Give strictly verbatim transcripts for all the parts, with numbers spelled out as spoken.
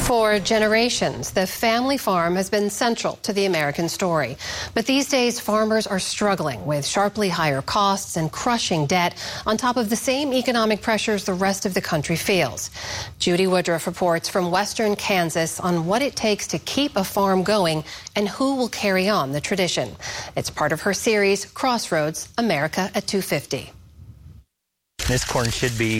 For generations, the family farm has been central to the American story. But these days, farmers are struggling with sharply higher costs and crushing debt on top of the same economic pressures the rest of the country feels. Judy Woodruff reports from western Kansas on what it takes to keep a farm going and who will carry on the tradition. It's part of her series, Crossroads, America at two fifty. This corn should be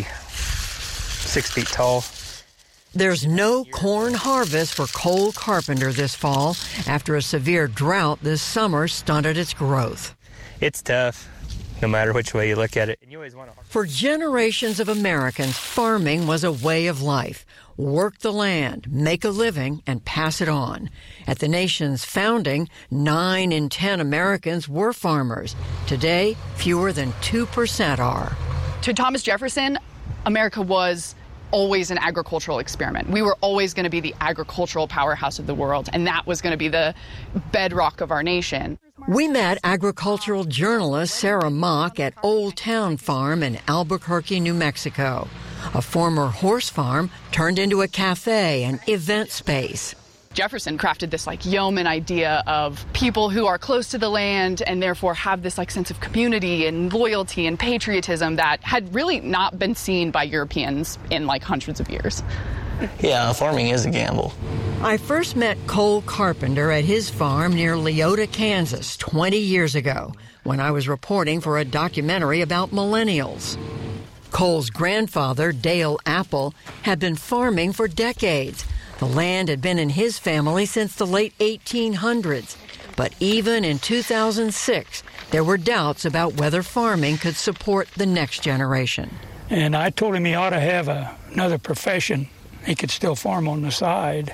six feet tall. There's no corn harvest for Cole Carpenter this fall after a severe drought this summer stunted its growth. It's tough, no matter which way you look at it. And you always want to... For generations of Americans, farming was a way of life. Work the land, make a living, and pass it on. At the nation's founding, nine in ten Americans were farmers. Today, fewer than two percent are. To Thomas Jefferson, America was always an agricultural experiment. We were always going to be the agricultural powerhouse of the world, and that was going to be the bedrock of our nation. We met agricultural journalist Sarah Mock at Old Town Farm in Albuquerque, New Mexico. A former horse farm turned into a cafe and event space. Jefferson crafted this like yeoman idea of people who are close to the land and therefore have this like sense of community and loyalty and patriotism that had really not been seen by Europeans in like hundreds of years. Yeah, farming is a gamble. I first met Cole Carpenter at his farm near Leota, Kansas, twenty years ago, when I was reporting for a documentary about millennials. Cole's grandfather, Dale Apple, had been farming for decades. The land had been in his family since the late eighteen hundreds. But even in two thousand six, there were doubts about whether farming could support the next generation. And I told him he ought to have a, another profession. He could still farm on the side.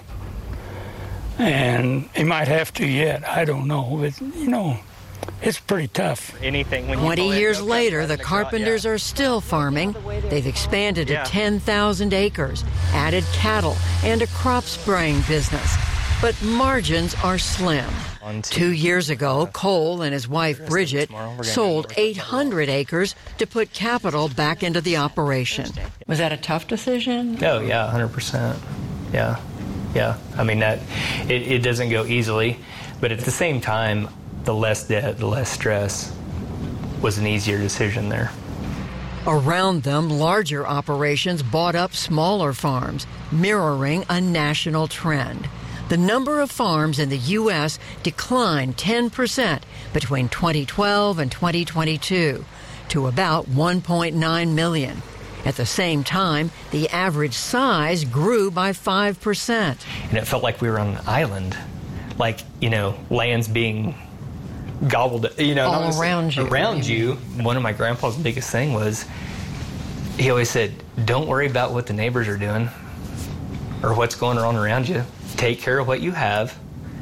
And he might have to yet. I don't know. But, you know, it's pretty tough. Anything when you Twenty years later, the Carpenters are still farming. They've expanded to ten thousand acres, added cattle, and a crop spraying business. But margins are slim. Two years ago, Cole and his wife Bridget sold eight hundred acres to put capital back into the operation. Was that a tough decision? Oh, yeah, one hundred percent. Yeah, yeah. I mean, that it, it doesn't go easily, but at the same time, the less debt, the less stress was an easier decision there. Around them, larger operations bought up smaller farms, mirroring a national trend. The number of farms in the U S declined ten percent between twenty twelve and twenty twenty-two to about one point nine million. At the same time, the average size grew by five percent. And it felt like we were on an island, like, you know, land's being gobbled, you know, all around you. Around you. One of my grandpa's biggest thing was, he always said, don't worry about what the neighbors are doing or what's going on around you. Take care of what you have,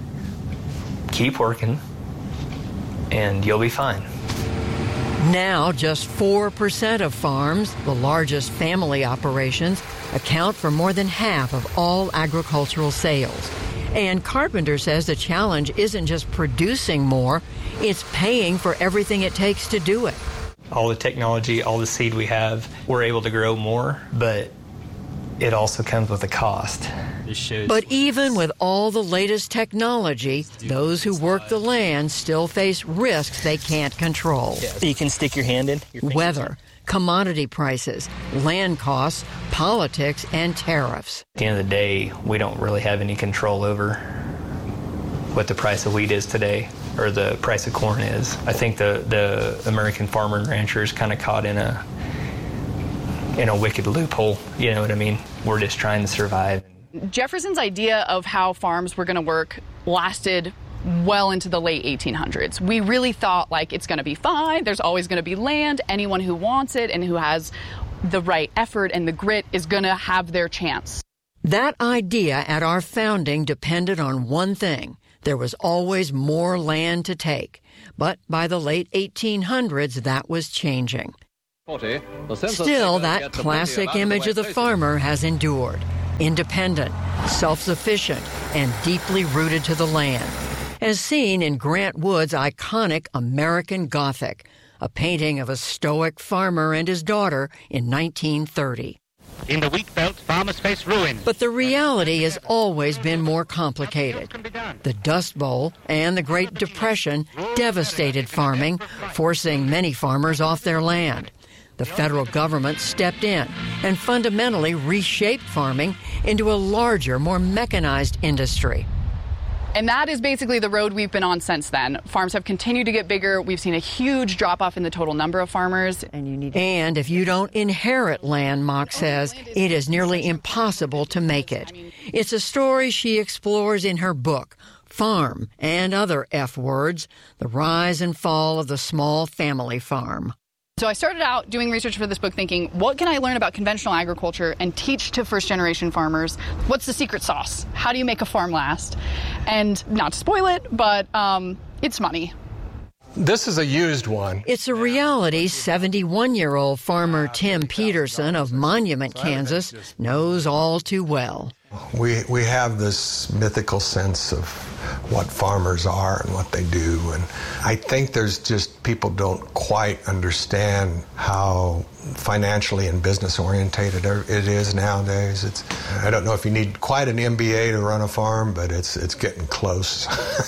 keep working, and you'll be fine. Now, just four percent of farms, the largest family operations, account for more than half of all agricultural sales. And Carpenter says the challenge isn't just producing more, it's paying for everything it takes to do it. All the technology, all the seed we have, we're able to grow more, but it also comes with a cost. But even with all the latest technology, those who work the land still face risks they can't control. You can stick your hand in. Weather, commodity prices, land costs, politics, and tariffs. At the end of the day, we don't really have any control over what the price of wheat is today or the price of corn is. I think the, the American farmer and rancher is kind of caught in a in a wicked loophole, you know what I mean? We're just trying to survive. Jefferson's idea of how farms were going to work lasted well into the late eighteen hundreds. We really thought, like, it's going to be fine. There's always going to be land. Anyone who wants it and who has the right effort and the grit is going to have their chance. That idea at our founding depended on one thing. There was always more land to take. But by the late eighteen hundreds, that was changing. Still, that classic image of the farmer has endured. Independent, self-sufficient, and deeply rooted to the land. As seen in Grant Wood's iconic American Gothic, a painting of a stoic farmer and his daughter in nineteen thirty. In the wheat belt, farmers face ruin. But the reality has always been more complicated. The Dust Bowl and the Great Depression devastated farming, forcing many farmers off their land. The federal government stepped in and fundamentally reshaped farming into a larger, more mechanized industry. And that is basically the road we've been on since then. Farms have continued to get bigger. We've seen a huge drop-off in the total number of farmers. And, you need to- and if you don't inherit land, Mock says, it is nearly impossible to make it. It's a story she explores in her book, Farm and Other F Words, The Rise and Fall of the Small Family Farm. So I started out doing research for this book thinking, what can I learn about conventional agriculture and teach to first-generation farmers? What's the secret sauce? How do you make a farm last? And not to spoil it, but um, it's money. This is a used one. It's a reality seventy-one-year-old farmer Tim Peterson of Monument, Kansas, knows all too well. We we have this mythical sense of what farmers are and what they do, and I think there's just people don't quite understand how financially and business orientated it is nowadays. It's I don't know if you need quite an M B A to run a farm, but it's it's getting close.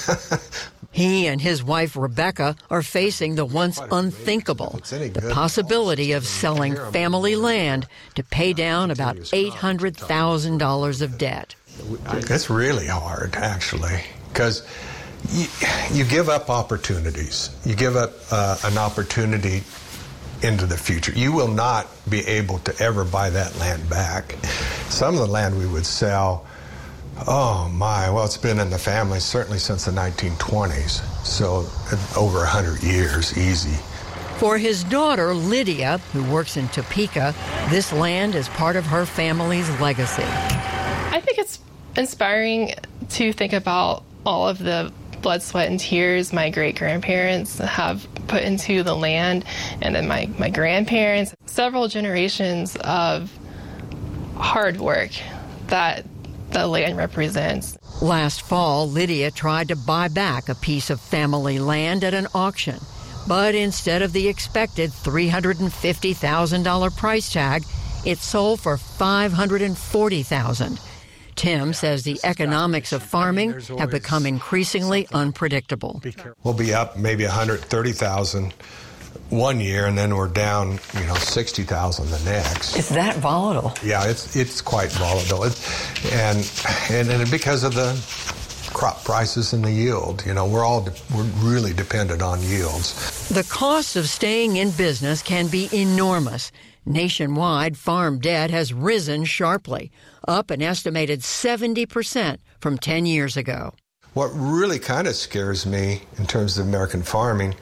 He and his wife, Rebecca, are facing the once unthinkable, the possibility of selling family land to pay down about eight hundred thousand dollars of debt. It's really hard, actually, because you, you give up opportunities. You give up uh, an opportunity into the future. You will not be able to ever buy that land back. Some of the land we would sell, oh my, well, it's been in the family certainly since the nineteen twenties, so over one hundred years, easy. For his daughter, Lydia, who works in Topeka, this land is part of her family's legacy. I think it's inspiring to think about all of the blood, sweat, and tears my great-grandparents have put into the land, and then my, my grandparents. Several generations of hard work that the land represents. Last fall, Lydia tried to buy back a piece of family land at an auction. But instead of the expected three hundred fifty thousand dollars price tag, it sold for five hundred forty thousand dollars. Tim says the economics of farming have become increasingly unpredictable. We'll be up maybe one hundred thirty thousand dollars one year, and then we're down, you know, sixty thousand dollars the next. It's that volatile. Yeah, it's it's quite volatile, it, and and and because of the crop prices and the yield, you know, we're all de- we're really dependent on yields. The cost of staying in business can be enormous. Nationwide, farm debt has risen sharply, up an estimated seventy percent from ten years ago. What really kind of scares me in terms of American farming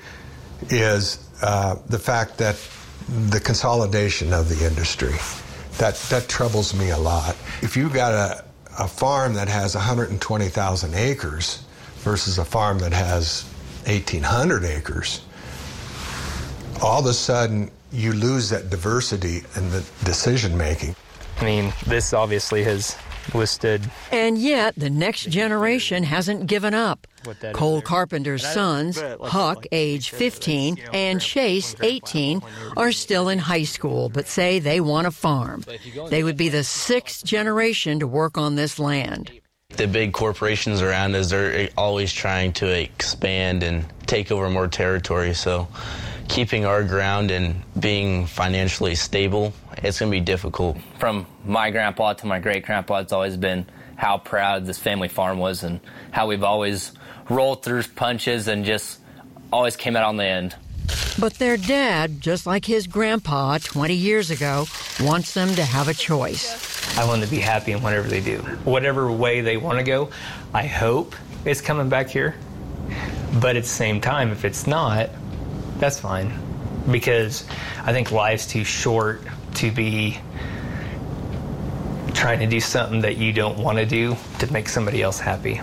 is uh, the fact that the consolidation of the industry. That that troubles me a lot. If you got a, a farm that has one hundred twenty thousand acres versus a farm that has eighteen hundred acres, all of a sudden you lose that diversity in the decision making. I mean, this obviously has listed. And yet, the next generation hasn't given up. Cole Carpenter's sons, Huck, age fifteen, and Chase, eighteen, are still in high school, but say they want a farm. They would be the sixth generation to work on this land. The big corporations around us are always trying to expand and take over more territory, so keeping our ground and being financially stable, it's going to be difficult. From my grandpa to my great-grandpa, it's always been how proud this family farm was and how we've always rolled through punches and just always came out on the end. But their dad, just like his grandpa twenty years ago, wants them to have a choice. I want them to be happy in whatever they do. Whatever way they want to go, I hope it's coming back here. But at the same time, if it's not, that's fine, because I think life's too short to be trying to do something that you don't want to do to make somebody else happy.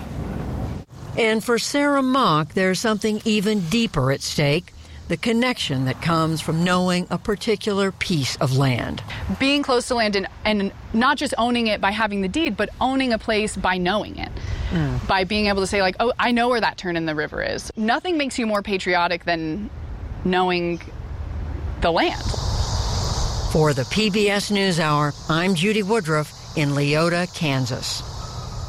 And for Sarah Mock, there's something even deeper at stake, the connection that comes from knowing a particular piece of land. Being close to land and, and not just owning it by having the deed, but owning a place by knowing it. Mm. By being able to say, like, oh, I know where that turn in the river is. Nothing makes you more patriotic than knowing the land. For the P B S NewsHour, I'm Judy Woodruff in Leota, Kansas.